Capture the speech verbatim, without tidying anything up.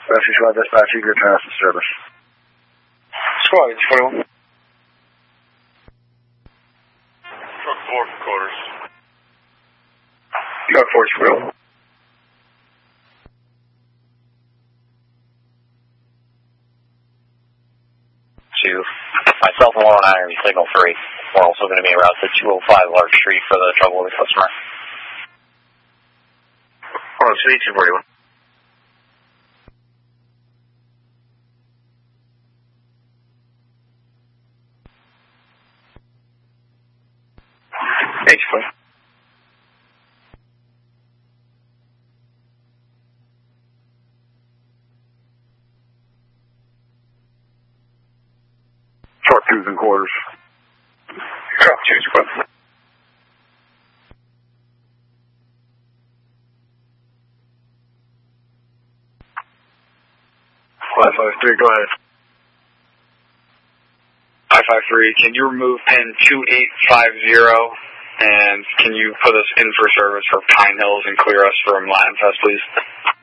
Rescue Squad Dispatch, eager to pass the service. Squad, it's forty-one. Truck four for quarters. Truck four, it's forty-one. Two. Myself and one oh nine are in signal three. We're also going to be en route to two oh five Lark Street for the trouble with the customer. Oh, City two forty-one. H four. Truck two's in quarters. Truck two, squad. five five three, go ahead. five five three, can you remove pin two eight five zero and can you put us in for service for Pine Hills and clear us from Latin Fest, please?